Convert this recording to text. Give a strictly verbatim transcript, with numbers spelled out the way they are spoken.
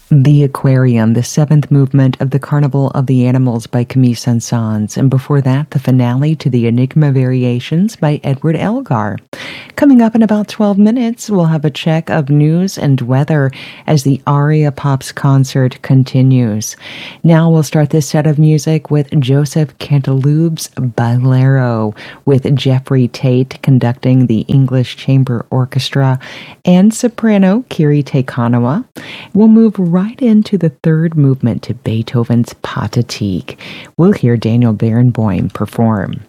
The Aquarium, the seventh movement of the Carnival of the Animals by Camille Saint-Saëns, and before that, the finale to the Enigma Variations by Edward Elgar. Coming up in about twelve minutes, we'll have a check of news and weather as the Aria Pops concert continues. Now we'll start this set of music with Joseph Cantaloube's Bolero, with Jeffrey Tate conducting the English Chamber Orchestra and soprano Kiri Te We'll move right right into the third movement to Beethoven's Pathetique. We'll hear Daniel Barenboim perform.